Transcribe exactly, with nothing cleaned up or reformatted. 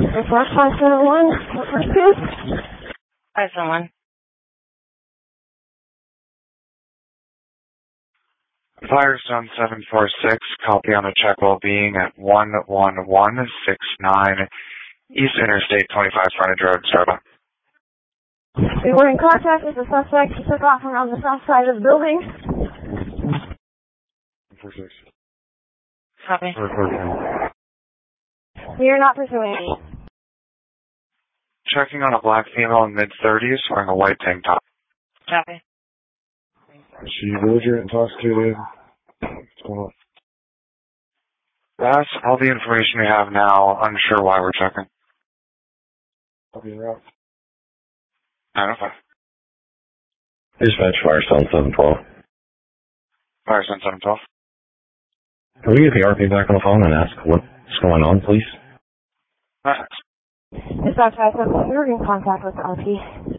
Report five seven one. What is five seven one. Firestone seven four six, copy on a check well-being at one one one six nine East Interstate twenty-five frontage road, Starbucks. We were in contact with the suspect. He took off around the south side of the building. four six. Copy. We are not pursuing any. Checking on a black female in mid-thirties wearing a white tank top. Copy. Is she belligerent, intoxicated? What's going on? That's all the information we have now. Unsure why we're checking. Copy route. nine oh five. Dispatch Firestone seven twelve. Firestone seven twelve. Can we get the R P back on the phone and ask what's going on, please? Alright. Dispatch five seven one. We were in contact with the R P.